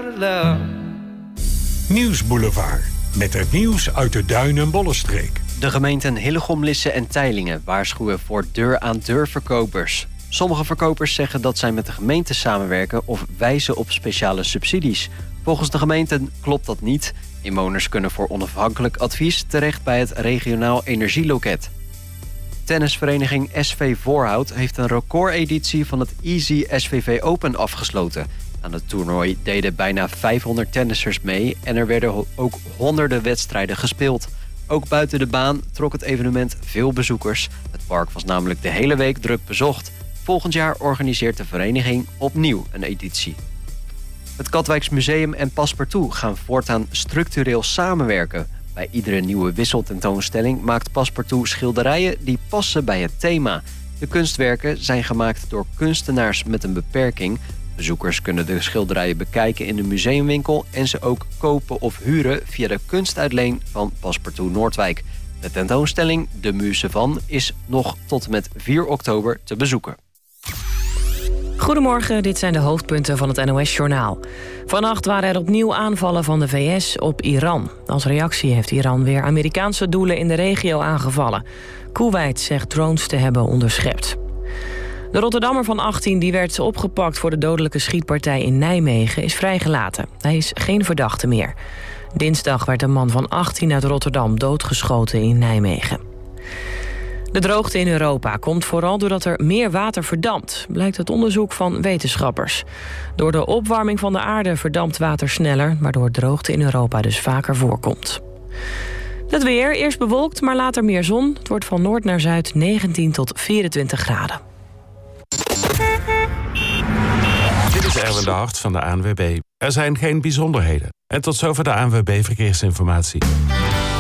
without a love. Nieuwsboulevard. Met het nieuws uit de Duin- en Bollenstreek. De gemeenten Hillegom, Lisse en Teylingen waarschuwen voor deur-aan-deur verkopers. Sommige verkopers zeggen dat zij met de gemeente samenwerken of wijzen op speciale subsidies. Volgens de gemeenten klopt dat niet. Inwoners kunnen voor onafhankelijk advies terecht bij het regionaal energieloket. Tennisvereniging SV Voorhout heeft een recordeditie van het Easy SVV Open afgesloten. Aan het toernooi deden bijna 500 tennissers mee en er werden ook honderden wedstrijden gespeeld. Ook buiten de baan trok het evenement veel bezoekers. Het park was namelijk de hele week druk bezocht. Volgend jaar organiseert de vereniging opnieuw een editie. Het Katwijks Museum en Passepartout gaan voortaan structureel samenwerken. Bij iedere nieuwe wisseltentoonstelling maakt Passepartout schilderijen die passen bij het thema. De kunstwerken zijn gemaakt door kunstenaars met een beperking. Bezoekers kunnen de schilderijen bekijken in de museumwinkel en ze ook kopen of huren via de kunstuitleen van Passepartout Noordwijk. De tentoonstelling De Muze van is nog tot en met 4 oktober te bezoeken. Goedemorgen, dit zijn de hoofdpunten van het NOS-journaal. Vannacht waren er opnieuw aanvallen van de VS op Iran. Als reactie heeft Iran weer Amerikaanse doelen in de regio aangevallen. Kuwait zegt drones te hebben onderschept. De Rotterdammer van 18 die werd opgepakt voor de dodelijke schietpartij in Nijmegen is vrijgelaten. Hij is geen verdachte meer. Dinsdag werd een man van 18 uit Rotterdam doodgeschoten in Nijmegen. De droogte in Europa komt vooral doordat er meer water verdampt, blijkt uit onderzoek van wetenschappers. Door de opwarming van de aarde verdampt water sneller, waardoor droogte in Europa dus vaker voorkomt. Het weer, eerst bewolkt, maar later meer zon. Het wordt van noord naar zuid 19 tot 24 graden. Dit is Erwin de Hart van de ANWB. Er zijn geen bijzonderheden. En tot zover de ANWB Verkeersinformatie.